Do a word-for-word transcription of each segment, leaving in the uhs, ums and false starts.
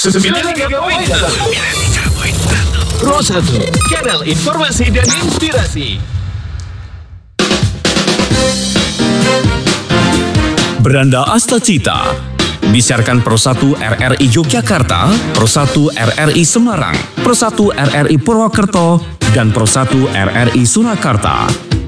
sembilan puluh tiga koma satu Pro satu, kanal informasi dan inspirasi. Beranda Astacita disiarkan Pro satu R R I Yogyakarta, Pro satu R R I Semarang, Pro satu R R I Purwokerto, dan Pro satu R R I Surakarta.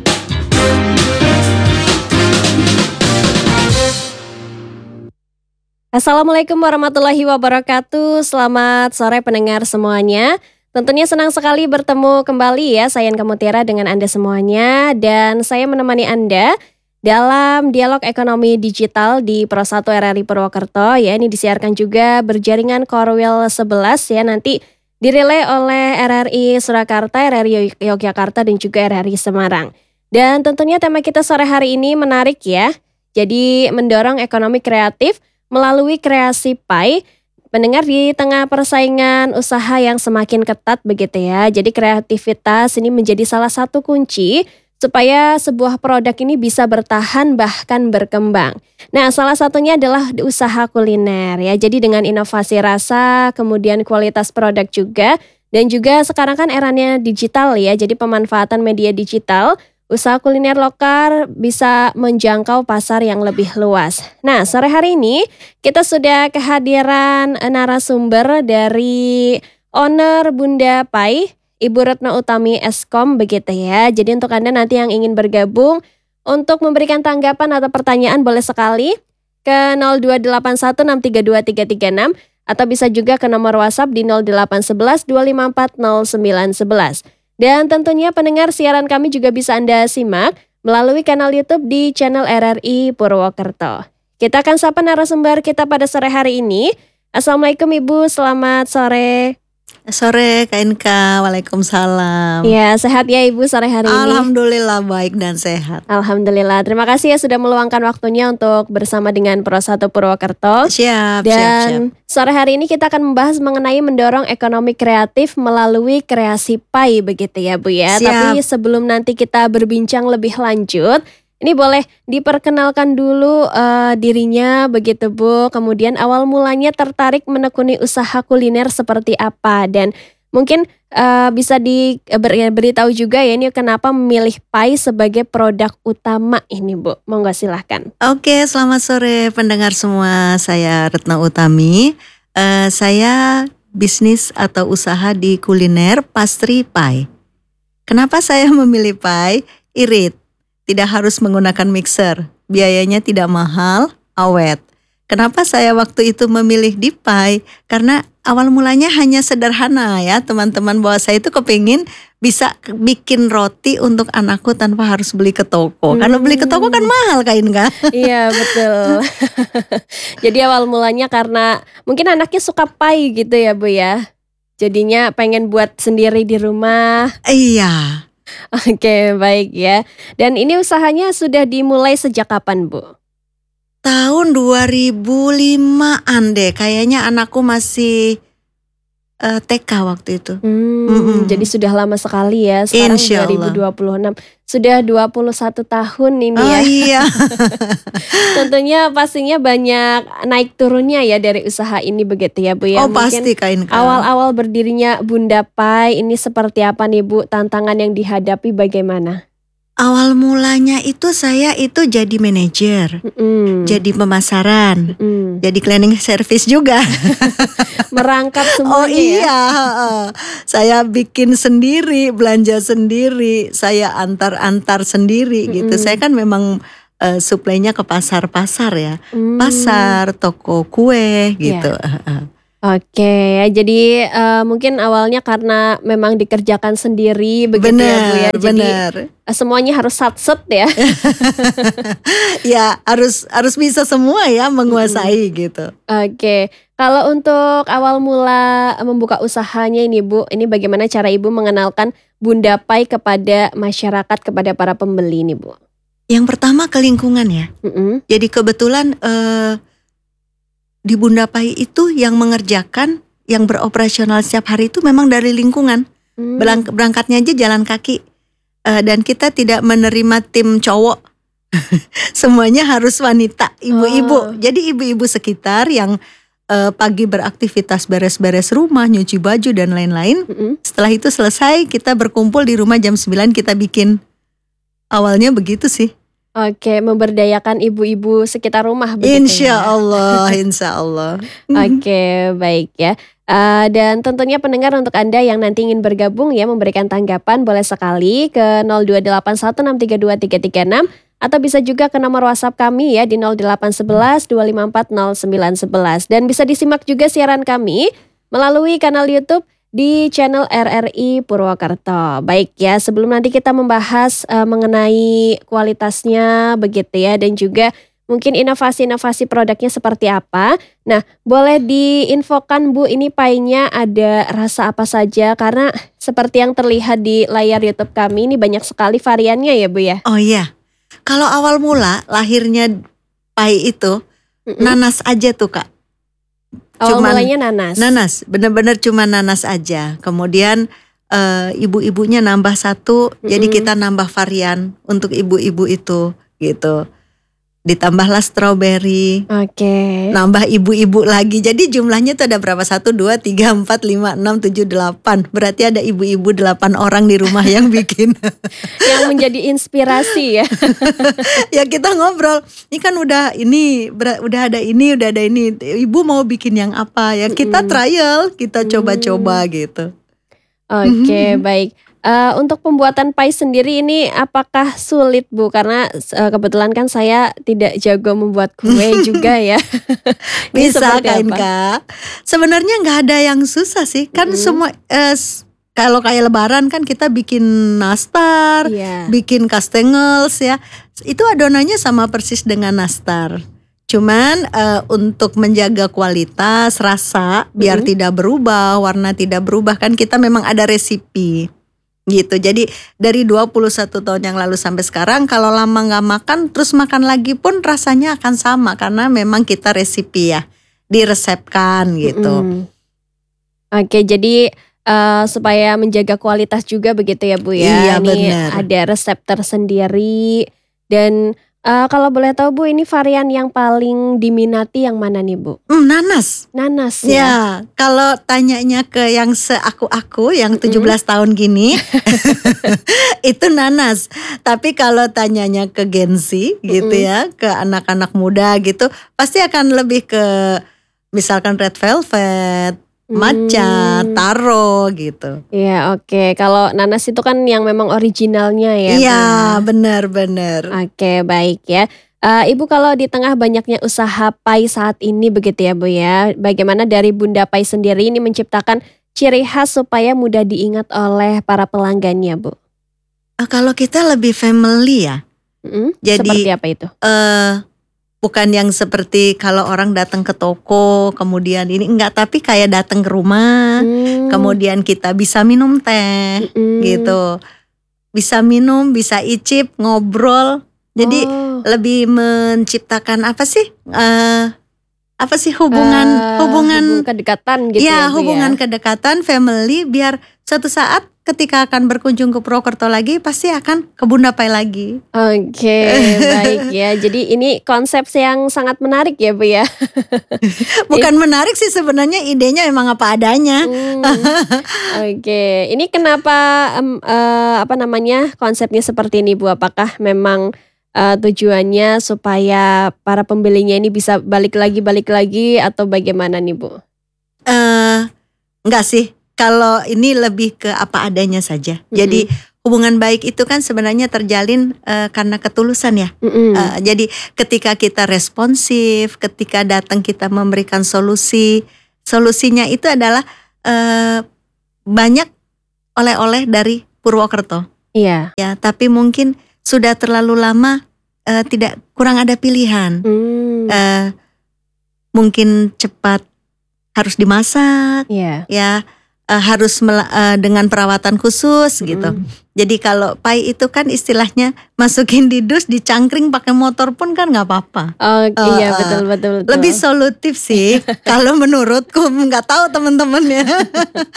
Assalamualaikum warahmatullahi wabarakatuh. Selamat sore pendengar semuanya. Tentunya senang sekali bertemu kembali ya, saya Yanka Mutiara dengan Anda semuanya. Dan saya menemani Anda dalam dialog ekonomi digital di Pro satu R R I Purwokerto. Ya, ini disiarkan juga berjaringan Korwil sebelas ya, nanti dirilai oleh R R I Surakarta, R R I Yogyakarta, dan juga R R I Semarang. Dan tentunya tema kita sore hari ini menarik ya. Jadi mendorong ekonomi kreatif melalui kreasi Pai. Mendengar di tengah persaingan usaha yang semakin ketat begitu ya. Jadi kreativitas ini menjadi salah satu kunci supaya sebuah produk ini bisa bertahan bahkan berkembang. Nah, salah satunya adalah usaha kuliner ya. Jadi dengan inovasi rasa, kemudian kualitas produk juga, dan juga sekarang kan eranya digital ya. Jadi pemanfaatan media digital, usaha kuliner lokal bisa menjangkau pasar yang lebih luas. Nah, sore hari ini kita sudah kehadiran narasumber dari owner Bunda Pai, Ibu Retno Utami Eskom begitu ya. Jadi untuk Anda nanti yang ingin bergabung untuk memberikan tanggapan atau pertanyaan boleh sekali ke nol dua delapan satu enam tiga dua tiga tiga enam atau bisa juga ke nomor WhatsApp di nol delapan satu satu dua lima empat nol sembilan satu satu. Dan tentunya pendengar siaran kami juga bisa Anda simak melalui kanal YouTube di channel R R I Purwokerto. Kita akan sapa narasumber kita pada sore hari ini. Assalamualaikum Ibu, selamat sore. Sore Kak Inka, waalaikumsalam. Ya, sehat ya Ibu sore hari ini? Alhamdulillah baik dan sehat. Alhamdulillah, terima kasih ya sudah meluangkan waktunya untuk bersama dengan Pro satu Purwokerto. Siap, dan siap, siap. Sore hari ini kita akan membahas mengenai mendorong ekonomi kreatif melalui kreasi Pai begitu ya Bu ya. Siap. Tapi sebelum nanti kita berbincang lebih lanjut, ini boleh diperkenalkan dulu uh, dirinya begitu Bu. Kemudian awal mulanya tertarik menekuni usaha kuliner seperti apa, dan mungkin uh, bisa diberitahu juga ya ini kenapa memilih Pai sebagai produk utama ini Bu. Monggo silahkan. Oke, selamat sore pendengar semua. Saya Retno Utami. Uh, saya bisnis atau usaha di kuliner pastry Pai. Kenapa saya memilih Pai? Irit. Tidak harus menggunakan mixer, biayanya tidak mahal, awet. Kenapa saya waktu itu memilih di Pai? Karena awal mulanya hanya sederhana ya teman-teman, bahwa saya itu kepingin bisa bikin roti untuk anakku tanpa harus beli ke toko. Hmm. Kalau beli ke toko kan mahal kain kan? Iya betul. Jadi awal mulanya karena mungkin anaknya suka Pai gitu ya Bu ya. Jadinya pengen buat sendiri di rumah. Iya. Oke, baik ya. Dan ini usahanya sudah dimulai sejak kapan, Bu? Tahun dua ribu limaan deh. Kayaknya anakku masih uh, T K waktu itu. Hmm, Mm-mm. Jadi sudah lama sekali ya. Sekarang dua ribu dua puluh enam. Sudah dua puluh satu tahun ini oh, ya. Iya. Tentunya pastinya banyak naik turunnya ya dari usaha ini begitu ya Bu ya. Oh pasti Kain Kak. Awal-awal berdirinya Bunda Pai ini seperti apa nih Bu? Tantangan yang dihadapi bagaimana? Awal mulanya itu saya itu jadi manajer, Mm-mm. jadi pemasaran, Mm-mm. jadi cleaning service juga. Merangkap semuanya. Oh iya, ya? Saya bikin sendiri, belanja sendiri, saya antar-antar sendiri mm-hmm. gitu. Saya kan memang uh, suplainya ke pasar-pasar ya, mm. pasar, toko kue gitu. Yeah. Oke, ya jadi uh, mungkin awalnya karena memang dikerjakan sendiri begitu bener, ya Bu ya. Jadi bener. semuanya harus satset ya. Ya harus harus bisa semua ya menguasai mm-hmm. gitu. Oke, kalau untuk awal mula membuka usahanya ini Bu, ini bagaimana cara Ibu mengenalkan Bunda Pai kepada masyarakat, kepada para pembeli ini Bu? Yang pertama ke lingkungan ya. Mm-hmm. Jadi kebetulan uh, di Bunda Pai itu yang mengerjakan, yang beroperasional setiap hari itu memang dari lingkungan. Hmm. Berangkatnya aja jalan kaki. Uh, dan kita tidak menerima tim cowok. Semuanya harus wanita, ibu-ibu. Oh. Jadi ibu-ibu sekitar yang eh, pagi beraktivitas beres-beres rumah, nyuci baju dan lain-lain. Mm-mm. Setelah itu selesai, kita berkumpul di rumah jam sembilan, kita bikin. Awalnya begitu sih. Oke, memberdayakan ibu-ibu sekitar rumah begitu Insya ya. Allah, insya Allah. Oke, baik ya. Eh, dan tentunya pendengar, untuk Anda yang nanti ingin bergabung ya, memberikan tanggapan, boleh sekali ke nol dua delapan satu enam tiga dua tiga tiga enam atau bisa juga ke nomor WhatsApp kami ya di nol delapan satu satu dua lima empat nol sembilan satu satu. Dan bisa disimak juga siaran kami melalui kanal YouTube di channel R R I Purwokerto. Baik ya, sebelum nanti kita membahas eh, mengenai kualitasnya begitu ya, dan juga mungkin inovasi-inovasi produknya seperti apa. Nah, boleh diinfokan Bu, ini pie-nya ada rasa apa saja? Karena seperti yang terlihat di layar YouTube kami, ini banyak sekali variannya ya Bu ya. Oh iya, kalau awal mula lahirnya pie itu Mm-mm. nanas aja tuh Kak. Awal cuman mulanya nanas. Nanas, bener-bener cuma nanas aja. Kemudian eh, ibu-ibunya nambah satu, jadi Mm-mm. kita nambah varian untuk ibu-ibu itu gitu. Ditambahlah strawberry, Oke. nambah ibu-ibu lagi. Jadi jumlahnya tuh ada berapa? Satu, dua, tiga, empat, lima, enam, tujuh, delapan. Berarti ada ibu-ibu delapan orang di rumah yang bikin. Yang menjadi inspirasi ya. Ya kita ngobrol. Ini kan udah ini, ber- udah ada ini, udah ada ini. Ibu mau bikin yang apa? Ya kita Mm-mm. trial, kita coba-coba gitu. Oke, baik. Eh, untuk pembuatan pie sendiri ini apakah sulit Bu? Karena eh, kebetulan kan saya tidak jago membuat kue juga ya. Ini Bisa seperti Kak apa? Inka. Sebenarnya nggak ada yang susah sih. Kan Mm-mm. semua eh, s- kalau kayak Lebaran kan kita bikin nastar, Iya. bikin kastengels ya. Itu adonannya sama persis dengan nastar. Cuman eh, untuk menjaga kualitas rasa biar Mm-mm. tidak berubah, warna tidak berubah, kan kita memang ada resipi. Gitu. Jadi dari dua puluh satu tahun yang lalu sampai sekarang, kalau lama nggak makan terus makan lagi pun rasanya akan sama karena memang kita resipi ya, diresepkan gitu. Mm-mm. Oke, jadi eh, supaya menjaga kualitas juga begitu ya Bu ya. Iya, Ini benar. ada resep tersendiri. Dan eh, kalau boleh tahu Bu, ini varian yang paling diminati yang mana nih Bu? Hmm, nanas. Nanas Ya, ya. kalau tanyanya ke yang seaku-aku yang tujuh belas tahun gini, itu nanas. Tapi kalau tanyanya ke Gen Z gitu Mm-mm. ya, ke anak-anak muda gitu, pasti akan lebih ke misalkan red velvet, matcha, Hmm. taro gitu. Iya, oke. Kalau nanas itu kan yang memang originalnya ya, Bu. Iya, benar-benar. Oke, baik ya. Eh, Ibu, kalau di tengah banyaknya usaha pie saat ini begitu ya Bu ya, bagaimana dari Bunda Pie sendiri ini menciptakan ciri khas supaya mudah diingat oleh para pelanggannya Bu? Eh, Kalau kita lebih family ya, Mm-mm. Jadi, Seperti apa itu? eh bukan yang seperti kalau orang datang ke toko kemudian ini enggak, tapi kayak datang ke rumah, Hmm, kemudian kita bisa minum teh mm-mm. gitu, bisa minum, bisa icip, ngobrol. Jadi Oh. lebih menciptakan apa sih? eh apa sih hubungan Eh, hubungan hubung kedekatan gitu ya, ya Bu hubungan ya. kedekatan family, biar suatu saat ketika akan berkunjung ke Purwokerto lagi pasti akan ke Bunda Pie lagi. Oke, baik ya. Jadi ini konsep yang sangat menarik ya Bu ya. Bukan menarik sih sebenarnya, idenya memang apa adanya. Hmm, Oke, ini kenapa em, eh, apa namanya konsepnya seperti ini Bu? Apakah memang eh, tujuannya supaya para pembelinya ini bisa balik lagi balik lagi atau bagaimana nih Bu? Eh enggak sih, kalau ini lebih ke apa adanya saja. Jadi hubungan baik itu kan sebenarnya terjalin eh, karena ketulusan ya. Mm-mm. Eh, jadi ketika kita responsif, ketika datang kita memberikan solusi, solusinya itu adalah eh, banyak oleh-oleh dari Purwokerto. Iya. Ya, tapi mungkin sudah terlalu lama eh, tidak kurang ada pilihan. Hmm, Eh, mungkin cepat harus dimasak, Iya. ya eh, harus mela- eh, dengan perawatan khusus gitu. Mm. Jadi kalau pie itu kan istilahnya masukin di dus, dicangkring pakai motor pun kan nggak apa-apa. Oke, Eh, iya eh, betul betul betul. Lebih solutif sih kalau menurutku, nggak tahu teman-teman ya.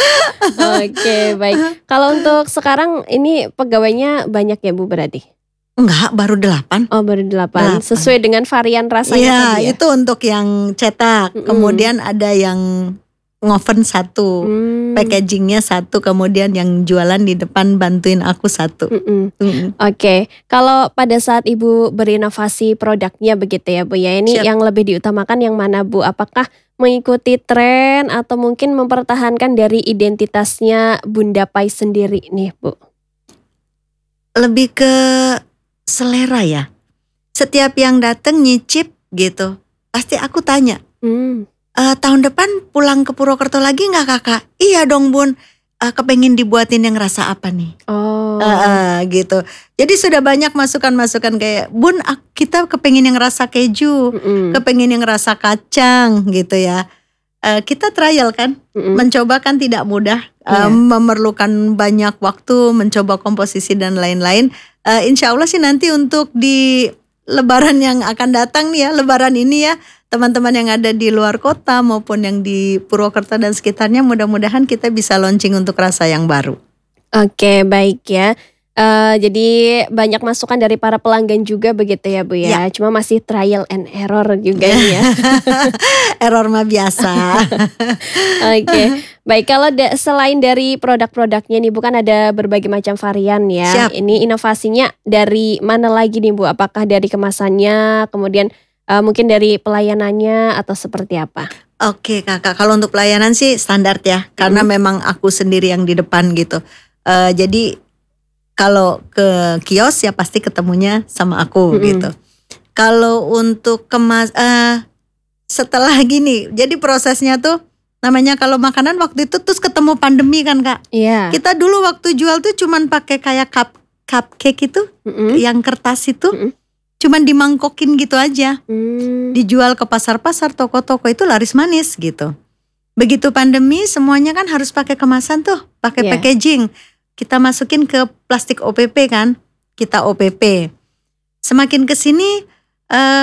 Oke, baik. Kalau untuk sekarang ini pegawainya banyak ya Bu berarti? Enggak, baru delapan. Oh, baru delapan. Delapan. Sesuai dengan varian rasanya Iya, tadi ya? itu untuk yang cetak. Mm-mm. Kemudian ada yang ngoven satu, Hmm. packagingnya satu, kemudian yang jualan di depan bantuin aku satu. Mm-mm. Mm-mm. Oke, kalau pada saat Ibu berinovasi produknya begitu ya Bu ya, ini Siap. yang lebih diutamakan yang mana Bu? Apakah mengikuti tren atau mungkin mempertahankan dari identitasnya Bunda Pai sendiri nih Bu? Lebih ke selera ya. Setiap yang dateng nyicip gitu, pasti aku tanya, Hmm. "E, tahun depan pulang ke Purwokerto lagi nggak kakak?" "Iya dong Bun, e, kepengen dibuatin yang rasa apa nih?" Oh. Eh, eh, gitu. Jadi sudah banyak masukan-masukan kayak, "Bun, ak- kita kepengen yang rasa keju, Mm-mm. kepengen yang rasa kacang," gitu ya. Eh, kita trial kan, Mm-mm. mencoba kan tidak mudah, eh, Iya. memerlukan banyak waktu, mencoba komposisi dan lain-lain. Eh, insya Allah sih nanti untuk di Lebaran yang akan datang nih ya, Lebaran ini ya, teman-teman yang ada di luar kota maupun yang di Purwokerto dan sekitarnya, mudah-mudahan kita bisa launching untuk rasa yang baru. Oke, baik ya. Eh, jadi banyak masukan dari para pelanggan juga begitu ya Bu ya. Ya. Cuma masih trial and error juga nih ya. Error mah biasa. Oke, baik kalau da- selain dari produk-produknya nih Bu, kan ada berbagai macam varian ya. Siap. Ini inovasinya dari mana lagi nih Bu? Apakah dari kemasannya, kemudian eh, mungkin dari pelayanannya atau seperti apa? Oke kakak, kalau untuk pelayanan sih standar ya, karena memang aku sendiri yang di depan gitu. Eh, jadi kalau ke kios ya pasti ketemunya sama aku Mm-mm. gitu. Kalau untuk kemas, eh, setelah gini, jadi prosesnya tuh namanya kalau makanan waktu itu terus ketemu pandemi kan kak. Iya. Kita dulu waktu jual tuh cuman pakai kayak cup cupcake itu, Mm-mm. yang kertas itu, Mm-mm. cuman dimangkokin gitu aja. Hmm. Dijual ke pasar-pasar, toko-toko itu laris manis gitu. Begitu pandemi semuanya kan harus pakai kemasan tuh, pakai Iya. packaging. Kita masukin ke plastik O P P kan, kita O P P. Semakin kesini eh,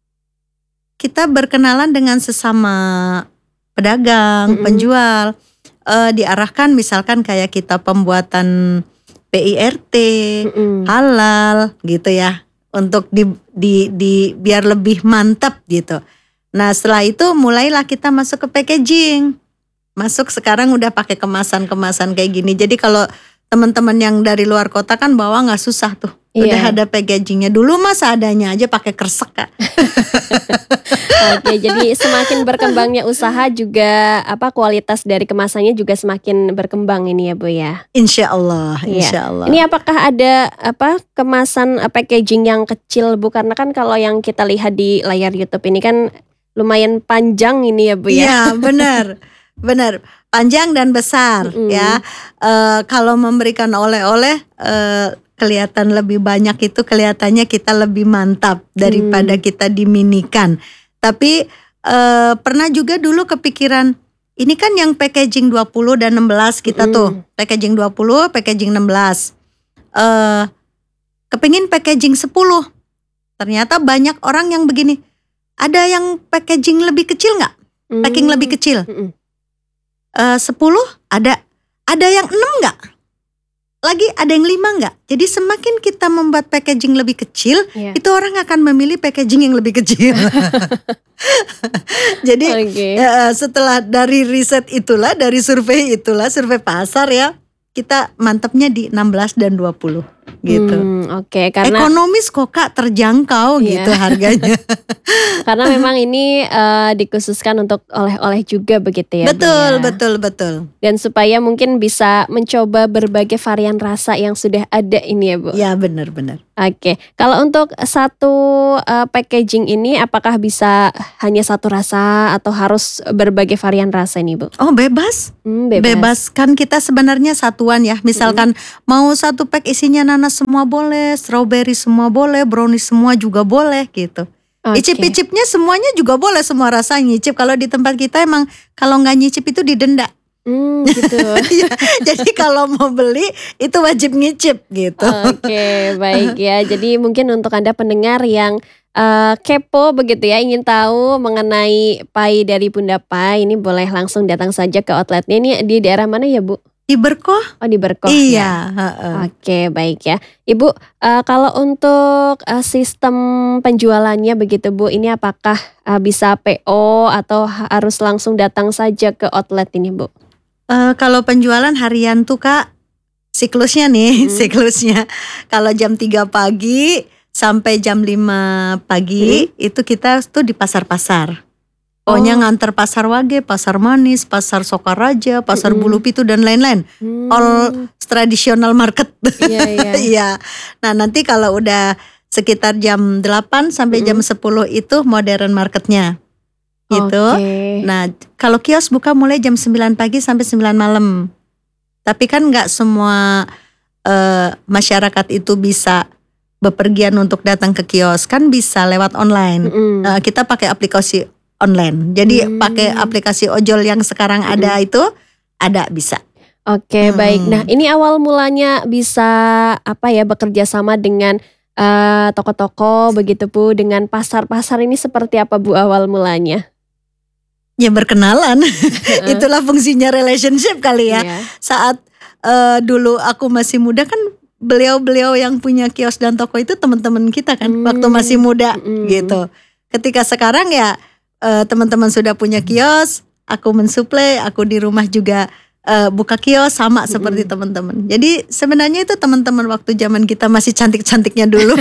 kita berkenalan dengan sesama pedagang, Mm-mm. penjual. Eh, diarahkan misalkan kayak kita pembuatan P I R T, Mm-mm. halal gitu ya, untuk di, di, di biar lebih mantap gitu. Nah setelah itu mulailah kita masuk ke packaging. Masuk sekarang udah pakai kemasan-kemasan kayak gini. Jadi kalau teman-teman yang dari luar kota kan bawa nggak susah tuh. Udah Iya. ada packagingnya. Dulu mah seadanya aja pakai kresek kak. Oke, jadi semakin berkembangnya usaha juga apa kualitas dari kemasannya juga semakin berkembang ini ya Bu ya. Insya Allah, Iya. insya Allah. Ini apakah ada apa kemasan eh, packaging yang kecil Bu? Karena kan kalau yang kita lihat di layar YouTube ini kan lumayan panjang ini ya Bu ya. Iya benar, benar. Panjang dan besar Mm-mm. ya. Eh, kalau memberikan oleh-oleh eh, kelihatan lebih banyak itu kelihatannya kita lebih mantap daripada Hmm. kita diminikan. Tapi eh, pernah juga dulu kepikiran ini kan yang packaging dua puluh dan enam belas kita Mm-mm. tuh. Packaging dua puluh, packaging enam belas. Eh kepingin packaging sepuluh. Ternyata banyak orang yang begini. Ada yang packaging lebih kecil nggak? Packing Hmm. lebih kecil. Mm-mm. Eh, sepuluh ada. Ada yang enam nggak? Lagi ada yang lima nggak? Jadi semakin kita membuat packaging lebih kecil, Iya. itu orang akan memilih packaging yang lebih kecil. Jadi Oke. ya, setelah dari riset itulah, dari survei itulah, survei pasar ya, kita mantapnya di enam belas dan dua puluh gitu. Hmm, Oke, karena Ekonomis kok kak, terjangkau Iya. gitu harganya. karena memang ini eh, dikhususkan untuk oleh-oleh juga begitu ya Bu Betul, ya. betul, betul. Dan supaya mungkin bisa mencoba berbagai varian rasa yang sudah ada ini ya Bu. Ya benar-benar. Oke, kalau untuk satu eh, packaging ini apakah bisa hanya satu rasa atau harus berbagai varian rasa ini Bu? Oh bebas. Hmm, bebas. Bebas kan kita sebenarnya satuan ya. Misalkan mau satu pack isinya nanas semua boleh, strawberry semua boleh, brownies semua juga boleh gitu. Oke. Icip-icipnya semuanya juga boleh, semua rasa nyicip. Kalau di tempat kita emang kalau nggak nyicip itu didenda. Hmm, gitu. Iya, jadi kalau mau beli itu wajib ngicip gitu. Oke, baik ya. Jadi mungkin untuk Anda pendengar yang eh, kepo begitu ya, ingin tahu mengenai pai dari Bunda Pai, ini boleh langsung datang saja ke outletnya. Ini di daerah mana ya Bu? Di Berkoh. Oh di Berkoh Iya. ya. heeh. Oke baik ya. Ibu eh, kalau untuk eh, sistem penjualannya begitu Bu, ini apakah eh, bisa P O atau harus langsung datang saja ke outlet ini Bu? Eh, kalau penjualan harian tuh Kak, siklusnya nih, Hmm. siklusnya. Kalau jam tiga pagi sampai jam lima pagi itu kita tuh di pasar-pasar. Pokoknya Oh. nganter pasar Wage, pasar Manis, pasar Sokaraja, pasar Mm-mm. Bulu Pitu dan lain-lain. Hmm. All traditional market. Iya iya. Iya. Nah, nanti kalau udah sekitar jam delapan sampai jam sepuluh itu modern marketnya. Gitu. Oke. Nah, kalau kios buka mulai jam sembilan pagi sampai sembilan malam. Tapi kan nggak semua eh, masyarakat itu bisa bepergian untuk datang ke kios, kan bisa lewat online. Mm-mm. Eh, kita pakai aplikasi online. Jadi Hmm. pakai aplikasi ojol yang sekarang ada itu ada bisa. Oke Hmm. baik. Nah ini awal mulanya bisa apa ya bekerja sama dengan eh, toko-toko begitu Bu, dengan pasar-pasar ini seperti apa Bu awal mulanya? Ya berkenalan. Itulah fungsinya relationship kali ya. Iya. Saat eh, dulu aku masih muda kan beliau-beliau yang punya kios dan toko itu teman-teman kita kan Hmm. waktu masih muda Mm-mm. gitu. Ketika sekarang ya eh, teman-teman sudah punya kios, aku mensuplai, aku di rumah juga eh, buka kios sama seperti teman-teman. Jadi sebenarnya itu teman-teman waktu zaman kita masih cantik-cantiknya dulu.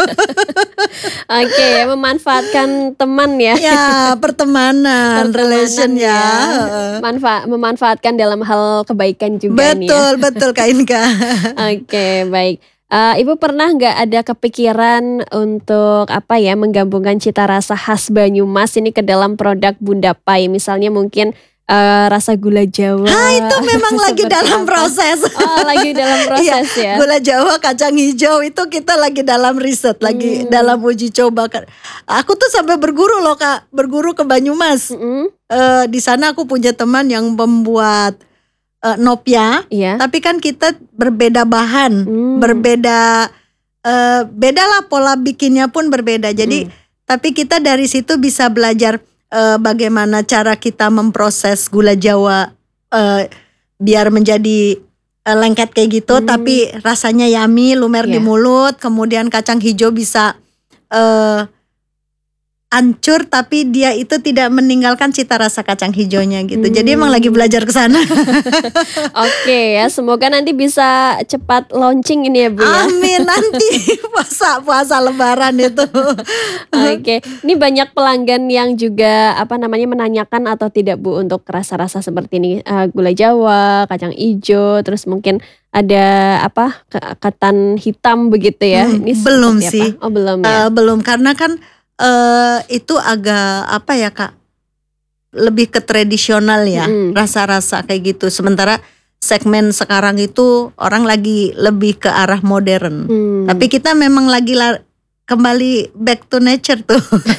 Oke ya, memanfaatkan teman ya. Ya pertemanan, Pertemanan relation ya. Manfa- memanfaatkan dalam hal kebaikan juga nih ya. Betul betul Kak Inka. Oke baik. Eh, Ibu pernah nggak ada kepikiran untuk apa ya menggabungkan cita rasa khas Banyumas ini ke dalam produk Bunda Pai, misalnya mungkin eh, rasa gula Jawa? Ah, itu memang lagi Seperti dalam apa? proses. Oh lagi dalam proses Iya, ya. Gula Jawa, kacang hijau itu kita lagi dalam riset, lagi Hmm. dalam uji coba. Aku tuh sampai berguru loh Kak, berguru ke Banyumas. Mm-mm. Eh, di sana aku punya teman yang membuat eh, nopia, Iya. tapi kan kita berbeda bahan, Hmm. berbeda, eh, beda lah pola bikinnya pun berbeda. Jadi, tapi kita dari situ bisa belajar eh, bagaimana cara kita memproses gula Jawa eh, biar menjadi eh, lengket kayak gitu, Hmm. tapi rasanya yummy, lumer di Iya. mulut. Kemudian kacang hijau bisa eh, hancur, tapi dia itu tidak meninggalkan cita rasa kacang hijaunya gitu. Jadi emang lagi belajar ke sana. Oke ya, semoga nanti bisa cepat launching ini ya Bu ya. Amin, nanti puasa puasa Lebaran itu. Oke, ini banyak pelanggan yang juga apa namanya menanyakan atau tidak Bu untuk rasa-rasa seperti ini, eh, gula Jawa, kacang ijo, terus mungkin ada apa ke- ketan hitam begitu ya. Hmm, Ini belum seperti sih. apa? Oh belum ya. Eh, belum karena kan eh, itu agak apa ya Kak, lebih ke tradisional ya, Mm-mm. rasa-rasa kayak gitu. Sementara segmen sekarang itu orang lagi lebih ke arah modern. Hmm. Tapi kita memang lagi la- kembali back to nature tuh.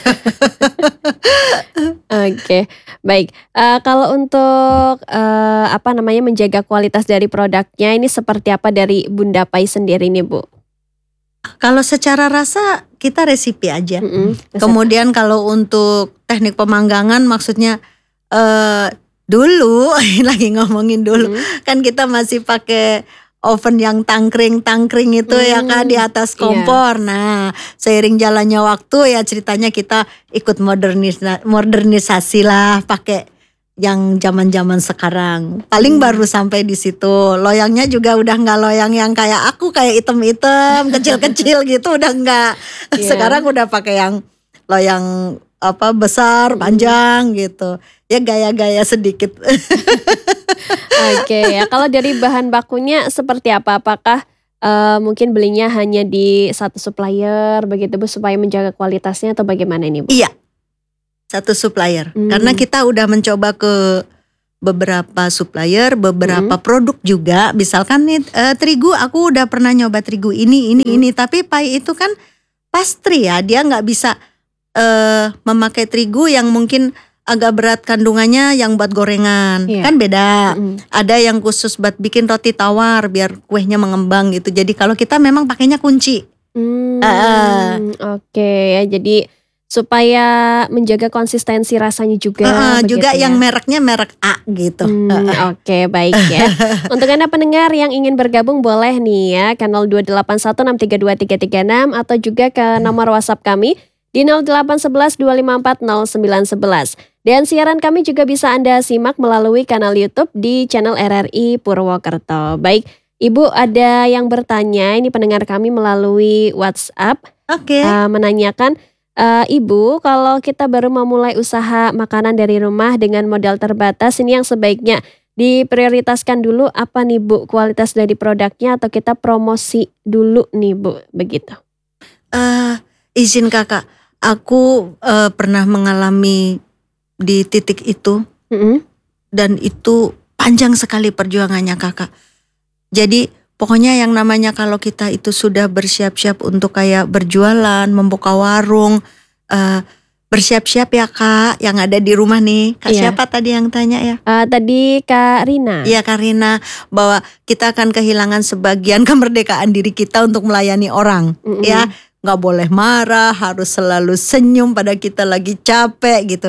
Oke, baik. Eh, kalau untuk eh, apa namanya menjaga kualitas dari produknya ini seperti apa dari Bunda Pai sendiri nih Bu? Kalau secara rasa kita resipi aja. Mm-mm. Kemudian kalau untuk teknik pemanggangan maksudnya eh dulu lagi ngomongin dulu Mm. kan kita masih pakai oven yang tangkring-tangkring itu ya Hmm, Kak di atas iya. kompor. Nah, seiring jalannya waktu ya ceritanya kita ikut modernisa- modernisasi lah pakai yang zaman-zaman sekarang. Paling Hmm. baru sampai di situ. Loyangnya juga udah nggak loyang yang kayak aku kayak item-item kecil-kecil gitu udah nggak. Iya. Sekarang udah pakai yang loyang apa besar, panjang gitu. Ya gaya-gaya sedikit. Oke ya, kalau dari bahan bakunya seperti apa? Apakah eh, mungkin belinya hanya di satu supplier begitu Bu supaya menjaga kualitasnya atau bagaimana ini Bu? Iya. Satu supplier. Hmm. Karena kita udah mencoba ke beberapa supplier, beberapa Hmm. produk juga. Misalkan nih eh, terigu, aku udah pernah nyoba terigu ini, ini, Hmm. ini. Tapi pai itu kan pastry ya, dia nggak bisa eh, memakai terigu yang mungkin agak berat kandungannya yang buat gorengan. Iya. Kan beda. Mm-mm. Ada yang khusus buat bikin roti tawar biar kuehnya mengembang gitu. Jadi kalau kita memang pakainya kunci. Hmm, Ah. Oke ya, jadi supaya menjaga konsistensi rasanya juga. Uh, begitu juga ya. yang mereknya merek A gitu. Hmm, Uh, Oke, baik ya. Untuk Anda pendengar yang ingin bergabung boleh nih ya ke nol dua delapan satu enam tiga dua tiga tiga enam atau juga ke nomor WhatsApp kami di nol delapan satu satu dua lima empat nol sembilan satu satu. Dan siaran kami juga bisa Anda simak melalui kanal YouTube di channel R R I Purwokerto. Baik, Ibu ada yang bertanya, ini pendengar kami melalui WhatsApp Oke. uh, menanyakan, uh, Ibu kalau kita baru memulai usaha makanan dari rumah dengan modal terbatas, ini yang sebaiknya diprioritaskan dulu apa nih Bu? Kualitas dari produknya atau kita promosi dulu nih Bu? Begitu. Uh, izin kakak, aku uh, pernah mengalami di titik itu Mm-mm. dan itu panjang sekali perjuangannya kakak. Jadi pokoknya yang namanya kalau kita itu sudah bersiap-siap untuk kayak berjualan, membuka warung, uh, bersiap-siap ya kak yang ada di rumah nih. Kak Iya. siapa tadi yang tanya ya? Uh, tadi Kak Rina. Iya Karina, bahwa kita akan kehilangan sebagian kemerdekaan diri kita untuk melayani orang. Mm-mm. Ya, nggak boleh marah, harus selalu senyum pada kita lagi capek gitu.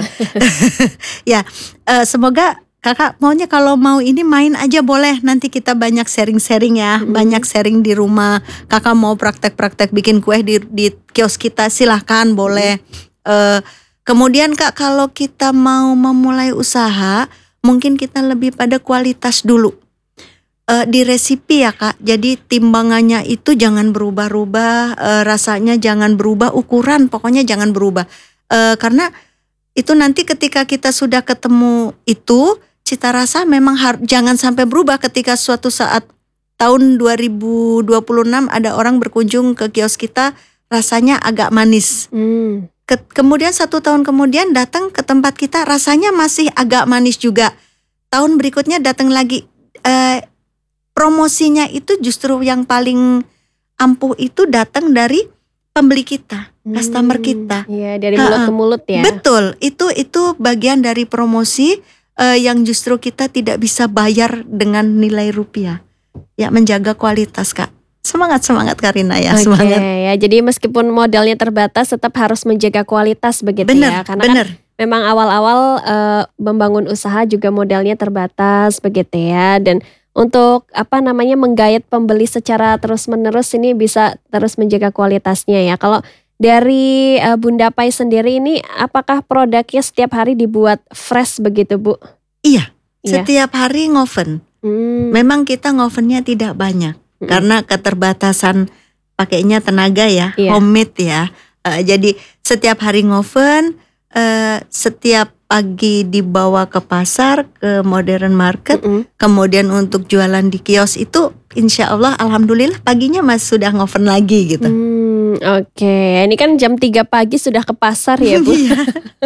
Ya, eh, semoga kakak maunya kalau mau ini main aja boleh. Nanti kita banyak sharing-sharing ya, Mm-mm. banyak sharing di rumah. Kakak mau praktek-praktek bikin kue di, di kios kita silahkan boleh. Eh, kemudian kak kalau kita mau memulai usaha, mungkin kita lebih pada kualitas dulu. Uh, di resipi ya kak, jadi timbangannya itu jangan berubah-ubah, uh, rasanya jangan berubah, ukuran pokoknya jangan berubah. Uh, karena itu nanti ketika kita sudah ketemu itu, cita rasa memang har- jangan sampai berubah ketika suatu saat tahun dua ribu dua puluh enam ada orang berkunjung ke kios kita, rasanya agak manis. Hmm. Ke- kemudian satu tahun kemudian datang ke tempat kita, rasanya masih agak manis juga. Tahun berikutnya datang lagi. Uh, Promosinya itu justru yang paling ampuh itu datang dari pembeli kita, customer kita. Iya, dari mulut Ha-ha. ke mulut ya. Betul, itu itu bagian dari promosi eh, yang justru kita tidak bisa bayar dengan nilai rupiah. Ya, menjaga kualitas kak. Semangat semangat Karina ya, Oke semangat. ya, jadi meskipun modalnya terbatas tetap harus menjaga kualitas begitu ya. Bener, Karena bener. kan memang awal-awal eh, membangun usaha juga modalnya terbatas begitu ya. Dan untuk apa namanya menggait pembeli secara terus-menerus ini bisa terus menjaga kualitasnya ya. Kalau dari eh, Bunda Pai sendiri ini apakah produknya setiap hari dibuat fresh begitu Bu? Iya, Iya. setiap hari ngoven. Hmm. Memang kita ngovennya tidak banyak. Mm-mm. Karena keterbatasan pakainya tenaga ya, Iya. homemade ya. Eh, jadi setiap hari ngoven, eh, setiap pagi dibawa ke pasar, ke modern market, Mm-mm. kemudian untuk jualan di kios itu insya Allah alhamdulillah paginya masih sudah ngoven lagi gitu. Hmm, Oke, ini kan jam tiga pagi sudah ke pasar ya Bu. Iya.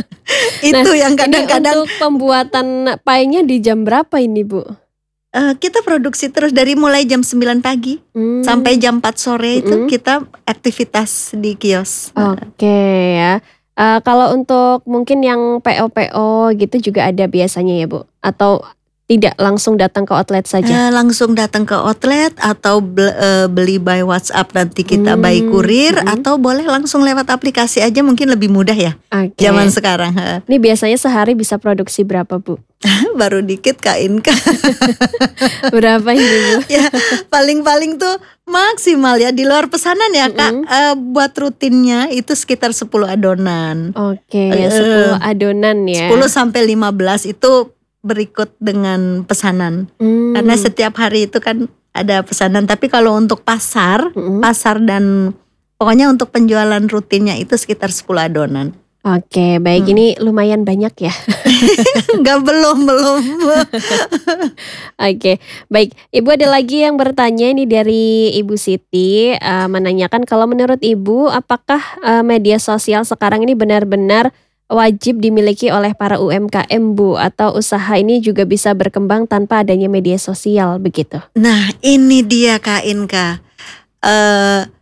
Itu yang Ini kadang-kadang untuk pembuatan painya di jam berapa ini Bu? eh, kita produksi terus dari mulai jam sembilan pagi Hmm, sampai jam empat sore itu Mm-mm. kita aktivitas di kios. Oke ya. Eh, kalau untuk mungkin yang P O-P O gitu juga ada biasanya ya Bu? Atau tidak langsung datang ke outlet saja? Eh, langsung datang ke outlet atau bel- eh, beli by WhatsApp nanti kita Hmm, by kurir mm-mm. atau boleh langsung lewat aplikasi aja mungkin lebih mudah ya Oke. zaman sekarang. Heh. Ini biasanya sehari bisa produksi berapa Bu? Baru dikit Kak Inka. Berapa ini Bu? Ya paling-paling tuh maksimal ya di luar pesanan ya Kak. Mm-mm. Eh, buat rutinnya itu sekitar sepuluh adonan. Oke, Eh, sepuluh adonan ya. sepuluh sampai lima belas itu berikut dengan pesanan. Hmm, Karena setiap hari itu kan ada pesanan. Tapi kalau untuk pasar, mm-mm. pasar dan pokoknya untuk penjualan rutinnya itu sekitar sepuluh adonan. Oke, baik. Hmm. Ini lumayan banyak ya. Enggak belum belum. Oke, baik. Ibu ada lagi yang bertanya ini dari Ibu Siti, eh, menanyakan kalau menurut Ibu apakah eh, media sosial sekarang ini benar-benar wajib dimiliki oleh para U M K M Bu atau usaha ini juga bisa berkembang tanpa adanya media sosial begitu? Nah ini dia Kak Inka. Eh